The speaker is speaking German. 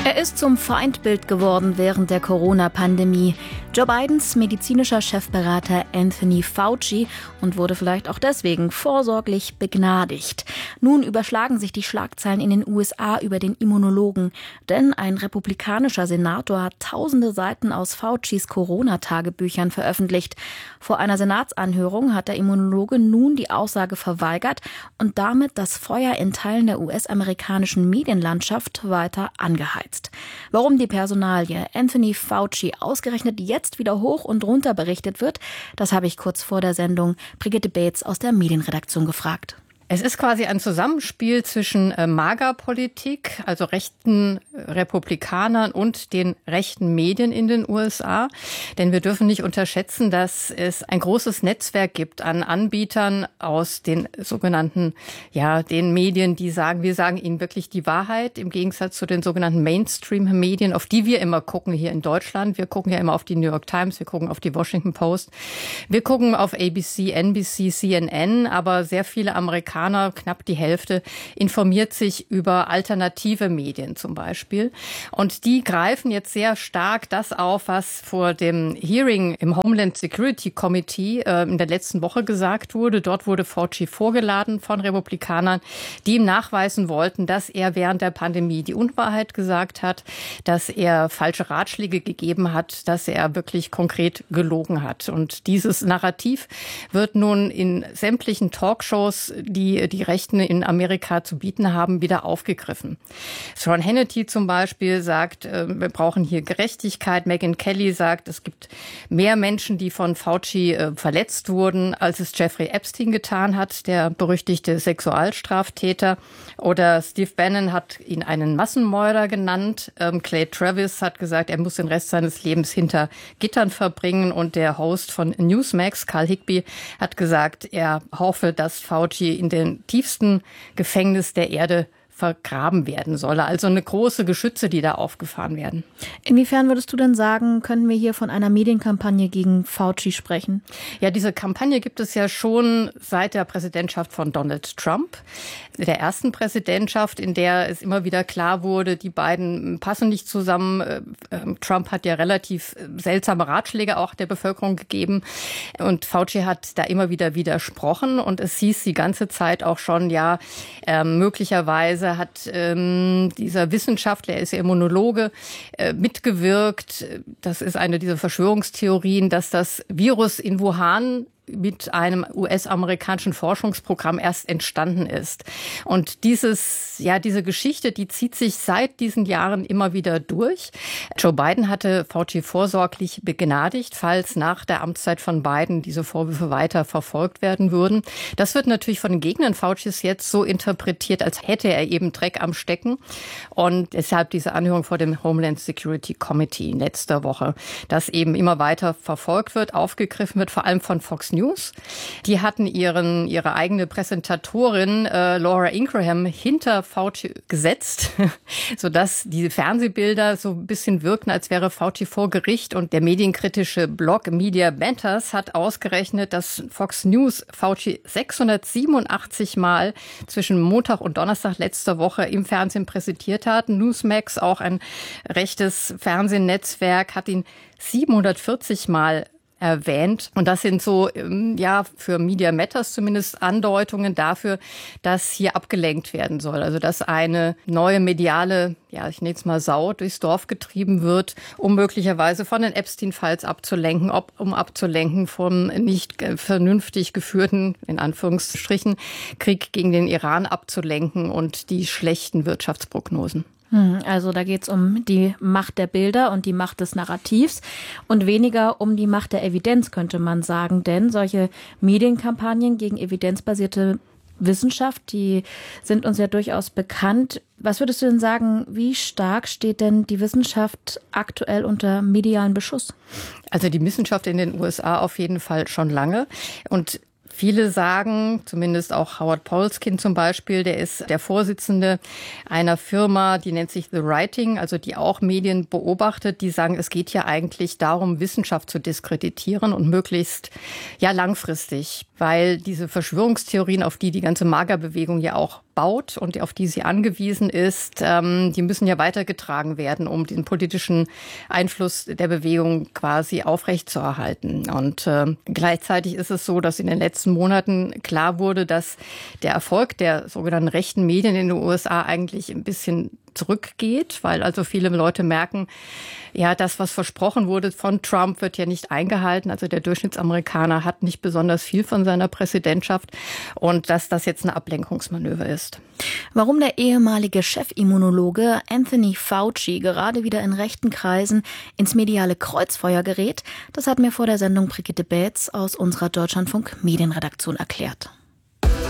Er ist zum Feindbild geworden während der Corona-Pandemie. Joe Bidens medizinischer Chefberater Anthony Fauci und wurde vielleicht auch deswegen vorsorglich begnadigt. Nun überschlagen sich die Schlagzeilen in den USA über den Immunologen. Denn ein republikanischer Senator hat tausende Seiten aus Faucis Corona-Tagebüchern veröffentlicht. Vor einer Senatsanhörung hat der Immunologe nun die Aussage verweigert und damit das Feuer in Teilen der US-amerikanischen Medienlandschaft weiter angeheizt. Warum die Personalie Anthony Fauci ausgerechnet jetzt wieder hoch und runter berichtet wird, das habe ich kurz vor der Sendung Brigitte Bates aus der Medienredaktion gefragt. Es ist quasi ein Zusammenspiel zwischen MAGA-Politik, also rechten Republikanern und den rechten Medien in den USA. Denn wir dürfen nicht unterschätzen, dass es ein großes Netzwerk gibt an Anbietern aus den sogenannten, den Medien, die sagen, wir sagen ihnen wirklich die Wahrheit, im Gegensatz zu den sogenannten Mainstream-Medien, auf die wir immer gucken hier in Deutschland. Wir gucken ja immer auf die New York Times, wir gucken auf die Washington Post, wir gucken auf ABC, NBC, CNN, aber sehr viele Amerikaner, knapp die Hälfte, informiert sich über alternative Medien zum Beispiel. Und die greifen jetzt sehr stark das auf, was vor dem Hearing im Homeland Security Committee in der letzten Woche gesagt wurde. Dort wurde Fauci vorgeladen von Republikanern, die ihm nachweisen wollten, dass er während der Pandemie die Unwahrheit gesagt hat, dass er falsche Ratschläge gegeben hat, dass er wirklich konkret gelogen hat. Und dieses Narrativ wird nun in sämtlichen Talkshows, die Rechten in Amerika zu bieten haben, wieder aufgegriffen. Sean Hannity zum Beispiel sagt, wir brauchen hier Gerechtigkeit. Megyn Kelly sagt, es gibt mehr Menschen, die von Fauci verletzt wurden, als es Jeffrey Epstein getan hat, der berüchtigte Sexualstraftäter. Oder Steve Bannon hat ihn einen Massenmörder genannt. Clay Travis hat gesagt, er muss den Rest seines Lebens hinter Gittern verbringen. Und der Host von Newsmax, Carl Higbee, hat gesagt, er hoffe, dass Fauci in den tiefsten Gefängnis der Erde vergraben werden solle. Also eine große Geschütze, die da aufgefahren werden. Inwiefern würdest du denn sagen, können wir hier von einer Medienkampagne gegen Fauci sprechen? Ja, diese Kampagne gibt es ja schon seit der Präsidentschaft von Donald Trump, der ersten Präsidentschaft, in der es immer wieder klar wurde, die beiden passen nicht zusammen. Trump hat ja relativ seltsame Ratschläge auch der Bevölkerung gegeben und Fauci hat da immer wieder widersprochen und es hieß die ganze Zeit auch schon, möglicherweise hat dieser Wissenschaftler, er ist ja Immunologe, mitgewirkt. Das ist eine dieser Verschwörungstheorien, dass das Virus in Wuhan mit einem US-amerikanischen Forschungsprogramm erst entstanden ist. Und diese Geschichte, die zieht sich seit diesen Jahren immer wieder durch. Joe Biden hatte Fauci vorsorglich begnadigt, falls nach der Amtszeit von Biden diese Vorwürfe weiter verfolgt werden würden. Das wird natürlich von den Gegnern Faucis jetzt so interpretiert, als hätte er eben Dreck am Stecken. Und deshalb diese Anhörung vor dem Homeland Security Committee in letzter Woche, das eben immer weiter verfolgt wird, aufgegriffen wird, vor allem von Fox News. Die hatten ihre eigene Präsentatorin Laura Ingraham hinter Fauci gesetzt, sodass die Fernsehbilder so ein bisschen wirkten, als wäre Fauci vor Gericht. Und der medienkritische Blog Media Banters hat ausgerechnet, dass Fox News Fauci 687 Mal zwischen Montag und Donnerstag letzter Woche im Fernsehen präsentiert hat. Newsmax, auch ein rechtes Fernsehnetzwerk, hat ihn 740 Mal erwähnt. Und das sind so, für Media Matters zumindest Andeutungen dafür, dass hier abgelenkt werden soll. Also, dass eine neue mediale, ich nenne es mal Sau, durchs Dorf getrieben wird, um möglicherweise von den Epstein-Files abzulenken, um abzulenken vom nicht vernünftig geführten, in Anführungsstrichen, Krieg gegen den Iran abzulenken und die schlechten Wirtschaftsprognosen. Also da geht es um die Macht der Bilder und die Macht des Narrativs und weniger um die Macht der Evidenz, könnte man sagen. Denn solche Medienkampagnen gegen evidenzbasierte Wissenschaft, die sind uns ja durchaus bekannt. Was würdest du denn sagen, wie stark steht denn die Wissenschaft aktuell unter medialen Beschuss? Also die Wissenschaft in den USA auf jeden Fall schon lange. Und viele sagen, zumindest auch Howard Polskin zum Beispiel, der ist der Vorsitzende einer Firma, die nennt sich The Writing, also die auch Medien beobachtet, die sagen, es geht ja eigentlich darum, Wissenschaft zu diskreditieren und möglichst langfristig, weil diese Verschwörungstheorien, auf die die ganze MAGA-Bewegung ja auch baut und auf die sie angewiesen ist, die müssen ja weitergetragen werden, um den politischen Einfluss der Bewegung quasi aufrechtzuerhalten. Und gleichzeitig ist es so, dass in den letzten Monaten klar wurde, dass der Erfolg der sogenannten rechten Medien in den USA eigentlich ein bisschen zurückgeht, weil also viele Leute merken, ja, das, was versprochen wurde von Trump, wird ja nicht eingehalten. Also der Durchschnittsamerikaner hat nicht besonders viel von seiner Präsidentschaft und dass das jetzt ein Ablenkungsmanöver ist. Warum der ehemalige Chefimmunologe Anthony Fauci gerade wieder in rechten Kreisen ins mediale Kreuzfeuer gerät, das hat mir vor der Sendung Brigitte Baetz aus unserer Deutschlandfunk Medienredaktion erklärt.